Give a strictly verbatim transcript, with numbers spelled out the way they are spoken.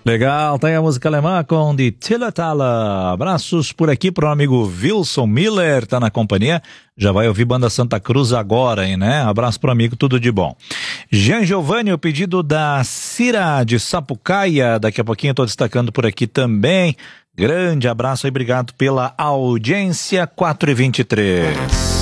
Legal, tá aí a música alemã com de Tilletala. Abraços por aqui pro amigo Wilson Miller, tá na companhia. Já vai ouvir Banda Santa Cruz agora, hein, né? Abraço pro amigo, tudo de bom. Jean Giovanni, o pedido da Cira de Sapucaia, daqui a pouquinho eu tô destacando por aqui também. Grande abraço e obrigado pela audiência. Quatro e vinte e três.